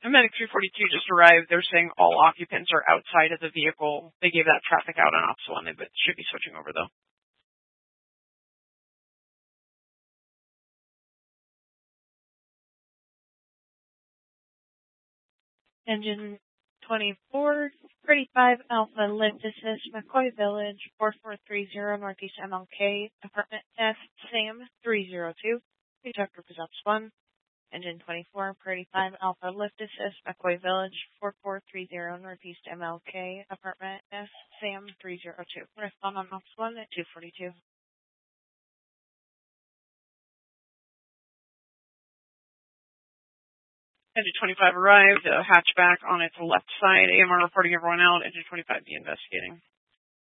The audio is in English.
Medic 342 just arrived. They're saying all occupants are outside of the vehicle. They gave that traffic out on Ops 1, but should be switching over, though. Engine 24, 35 Alpha Lift Assist, McCoy Village, 4430 Northeast MLK, Apartment F, Sam 302. Detector presents 1. Engine 24, 35 Alpha Lift Assist, McCoy Village, 4430 Northeast MLK, Apartment F, Sam 302. Respond on Ops 1 at 242. Engine 25 arrived, hatchback on its left side. AMR reporting everyone out. Engine 25 be investigating.